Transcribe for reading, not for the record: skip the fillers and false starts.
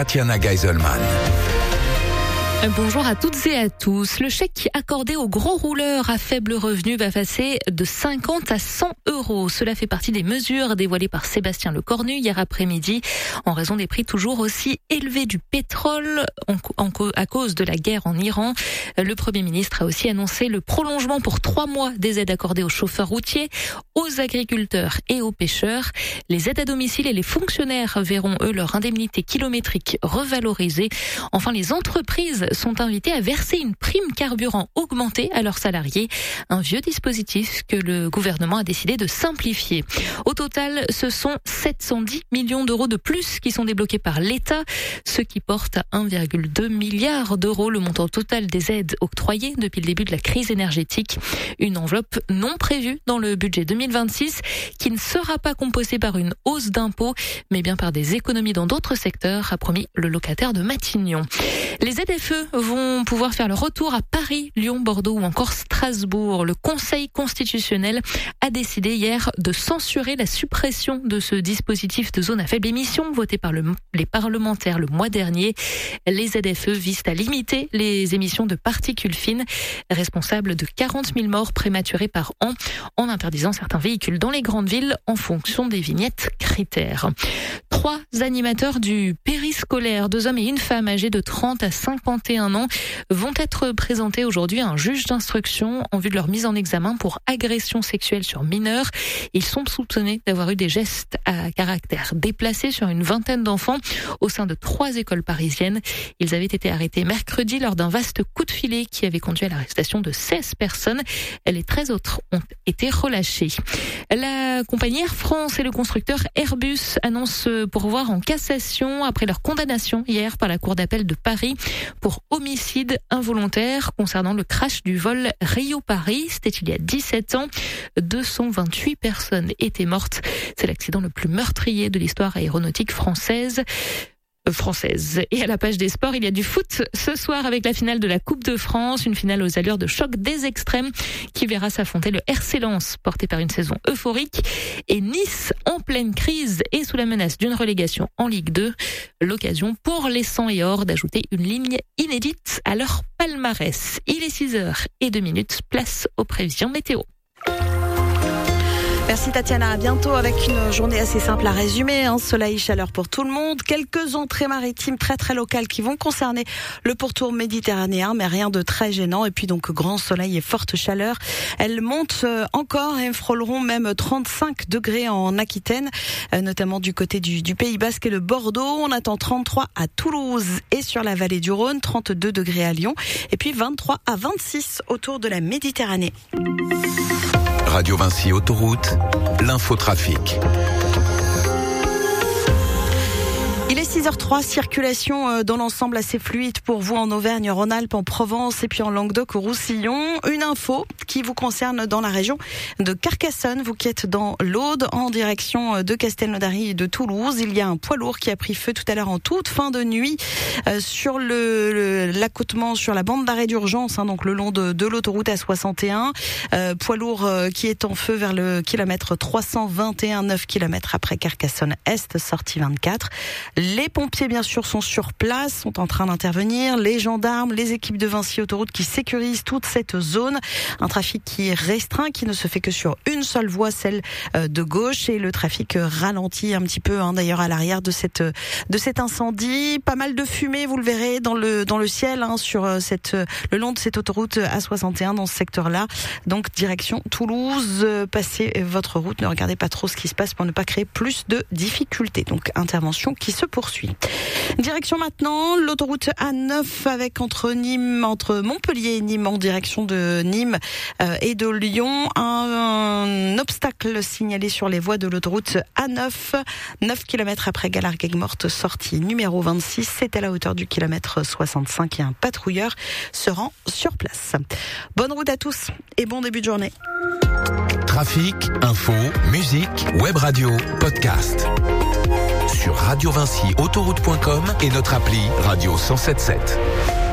Tatiana Geiselman. Bonjour à toutes et à tous. Le chèque accordé aux gros rouleurs à faible revenu va passer de 50 à 100 €. Cela fait partie des mesures dévoilées par Sébastien Lecornu hier après-midi en raison des prix toujours aussi élevés du pétrole à cause de la guerre en Iran. Le Premier ministre a aussi annoncé le prolongement pour 3 mois des aides accordées aux chauffeurs routiers, aux agriculteurs et aux pêcheurs. Les aides à domicile et les fonctionnaires verront eux leur indemnité kilométrique revalorisée. Enfin, les entreprises sont invités à verser une prime carburant augmentée à leurs salariés. Un vieux dispositif que le gouvernement a décidé de simplifier. Au total, ce sont 710 millions d'euros de plus qui sont débloqués par l'État, ce qui porte à 1,2 milliard d'euros le montant total des aides octroyées depuis le début de la crise énergétique. Une enveloppe non prévue dans le budget 2026 qui ne sera pas compensée par une hausse d'impôts, mais bien par des économies dans d'autres secteurs, a promis le locataire de Matignon. Les ZFE vont pouvoir faire le retour à Paris, Lyon, Bordeaux ou encore Strasbourg. Le Conseil constitutionnel a décidé hier de censurer la suppression de ce dispositif de zone à faible émission voté par les parlementaires le mois dernier. Les ZFE visent à limiter les émissions de particules fines, responsables de 40 000 morts prématurées par an, en interdisant certains véhicules dans les grandes villes en fonction des vignettes critères. 3 animateurs du périscolaire, 2 hommes et une femme âgés de 30 à 51 ans, vont être présentés aujourd'hui à un juge d'instruction en vue de leur mise en examen pour agression sexuelle sur mineurs. Ils sont soupçonnés d'avoir eu des gestes à caractère déplacé sur une vingtaine d'enfants au sein de 3 écoles parisiennes. Ils avaient été arrêtés mercredi lors d'un vaste coup de filet qui avait conduit à l'arrestation de 16 personnes. Les 13 autres ont été relâchés. La compagnie Air France et le constructeur Airbus annoncent pourvoir en cassation après leur condamnation hier par la Cour d'appel de Paris pour homicide involontaire concernant le crash du vol Rio-Paris. C'était il y a 17 ans. 228 personnes étaient mortes. C'est l'accident le plus meurtrier de l'histoire aéronautique française. Et à la page des sports, il y a du foot ce soir avec la finale de la Coupe de France, une finale aux allures de choc des extrêmes qui verra s'affronter le RC Lens, porté par une saison euphorique, et Nice en pleine crise et sous la menace d'une relégation en Ligue 2. L'occasion pour les 100 et or d'ajouter une ligne inédite à leur palmarès. Il est 6h02, place aux prévisions météo. Merci Tatiana, à bientôt avec une journée assez simple à résumer. Soleil, chaleur pour tout le monde. Quelques entrées maritimes très locales qui vont concerner le pourtour méditerranéen, mais rien de très gênant. Et puis donc grand soleil et forte chaleur. Elles montent encore et frôleront même 35 degrés en Aquitaine, notamment du côté du Pays Basque et de Bordeaux. On attend 33 à Toulouse et sur la vallée du Rhône, 32 degrés à Lyon et puis 23 à 26 autour de la Méditerranée. Radio Vinci Autoroute, l'infotrafic. Il est 6h03, circulation dans l'ensemble assez fluide pour vous en Auvergne-Rhône-Alpes, en Provence et puis en Languedoc-Roussillon. Une info qui vous concerne dans la région de Carcassonne, vous qui êtes dans l'Aude en direction de Castelnaudary et de Toulouse. Il y a un poids lourd qui a pris feu tout à l'heure en toute fin de nuit sur l'accotement, sur la bande d'arrêt d'urgence, donc le long de l'autoroute A61. Poids lourd qui est en feu vers le kilomètre 321, 9 km après Carcassonne-Est, sortie 24. Les pompiers, bien sûr, sont sur place, sont en train d'intervenir. Les gendarmes, les équipes de Vinci Autoroute qui sécurisent toute cette zone. Un trafic qui est restreint, qui ne se fait que sur une seule voie, celle de gauche. Et le trafic ralentit un petit peu, d'ailleurs, à l'arrière de cet incendie. Pas mal de fumée, vous le verrez, dans le ciel, sur le long de cette autoroute A61, dans ce secteur-là. Donc, direction Toulouse. Passez votre route. Ne regardez pas trop ce qui se passe pour ne pas créer plus de difficultés. Donc, intervention qui se poursuit. Direction maintenant l'autoroute A9 avec entre Montpellier et Nîmes en direction de Nîmes et de Lyon. Un obstacle signalé sur les voies de l'autoroute A9. 9 km après Galargues-Morte, sortie numéro 26. C'est à la hauteur du kilomètre 65 et un patrouilleur se rend sur place. Bonne route à tous et bon début de journée. Trafic, info, musique, web radio, podcast. Sur radiovinciautoroute.com et notre appli Radio 107.7.